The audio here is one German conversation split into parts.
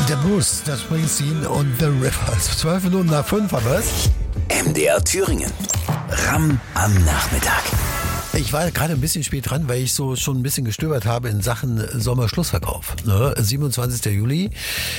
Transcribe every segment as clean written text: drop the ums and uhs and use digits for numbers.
Der Bruce, das Springsteen und The River. 12 Minuten nach 5 haben wir's. MDR Thüringen. Ramm am Nachmittag. Ich war gerade ein bisschen spät dran, weil ich so schon ein bisschen gestöbert habe in Sachen Sommerschlussverkauf. Ne? 27. Juli.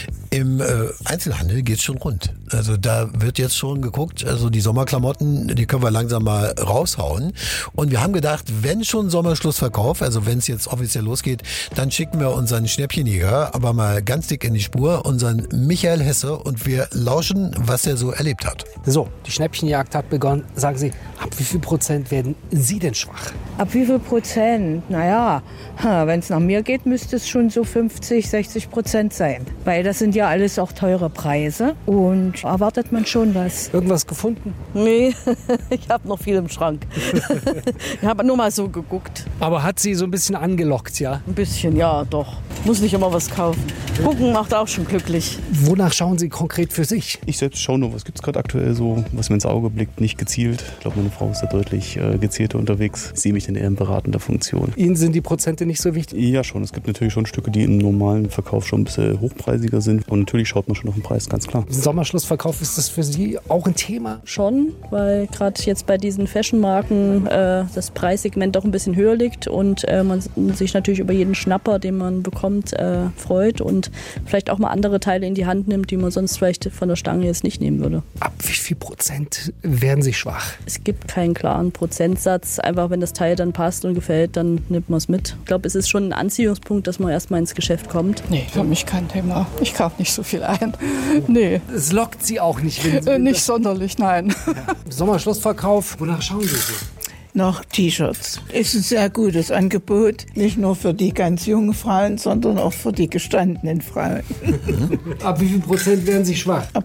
Im Einzelhandel geht's schon rund. Also da wird jetzt schon geguckt, also die Sommerklamotten, die können wir langsam mal raushauen. Und wir haben gedacht, wenn schon Sommerschlussverkauf, also wenn es jetzt offiziell losgeht, dann schicken wir unseren Schnäppchenjäger aber mal ganz dick in die Spur, unseren Michael Hesse, und wir lauschen, was er so erlebt hat. So, die Schnäppchenjagd hat begonnen. Sagen Sie, ab wie viel Prozent werden Sie denn schwach? Ab wie viel Prozent? Naja, wenn es nach mir geht, müsste es schon so 50-60% sein. Weil das sind ja alles auch teure Preise und erwartet man schon was. Irgendwas gefunden? Nee, ich habe noch viel im Schrank. Ich habe nur mal so geguckt. Aber hat Sie so ein bisschen angelockt, ja? Ein bisschen, ja, doch. Muss nicht immer was kaufen. Gucken macht auch schon glücklich. Wonach schauen Sie konkret für sich? Ich selbst schaue nur, was gibt es gerade aktuell so, was mir ins Auge blickt, nicht gezielt. Ich glaube, meine Frau ist da deutlich gezielter unterwegs. Ich sehe mich dann eher in beratender Funktion. Ihnen sind die Prozente nicht so wichtig? Ja, schon. Es gibt natürlich schon Stücke, die im normalen Verkauf schon ein bisschen hochpreisiger sind. Und natürlich schaut man schon auf den Preis, ganz klar. Sommerschlussverkauf, ist das für Sie auch ein Thema? Schon, weil gerade jetzt bei diesen Fashion-Marken das Preissegment doch ein bisschen höher liegt und man sich natürlich über jeden Schnapper, den man bekommt, freut und vielleicht auch mal andere Teile in die Hand nimmt, die man sonst vielleicht von der Stange jetzt nicht nehmen würde. Ab wie viel Prozent werden Sie schwach? Es gibt keinen klaren Prozentsatz. Einfach wenn das Teil dann passt und gefällt, dann nimmt man es mit. Ich glaube, es ist schon ein Anziehungspunkt, dass man erstmal ins Geschäft kommt. Nee, für mich kein Thema. Ich kaufe nicht so viel ein. Nee. Es lockt Sie auch nicht, wenn Sie Nicht sonderlich, nein. Ja. Sommerschlussverkauf, wonach schauen Sie so? Noch T-Shirts. Ist ein sehr gutes Angebot, nicht nur für die ganz jungen Frauen, sondern auch für die gestandenen Frauen. Ab wie viel Prozent werden Sie schwach? Ab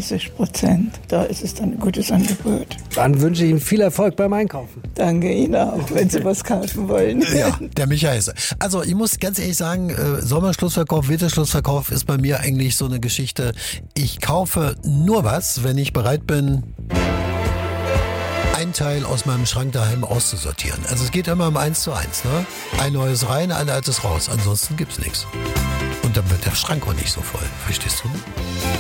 30%. Da ist es dann ein gutes Angebot. Dann wünsche ich Ihnen viel Erfolg beim Einkaufen. Danke Ihnen auch, wenn Sie was kaufen wollen. Ja, der Michael Hesse. Also ich muss ganz ehrlich sagen, Sommerschlussverkauf, Winterschlussverkauf ist bei mir eigentlich so eine Geschichte. Ich kaufe nur was, wenn ich bereit bin, ein Teil aus meinem Schrank daheim auszusortieren. Also es geht immer um 1:1. Ne? Ein neues rein, ein altes raus. Ansonsten gibt's nichts. Und dann wird der Schrank auch nicht so voll. Verstehst du?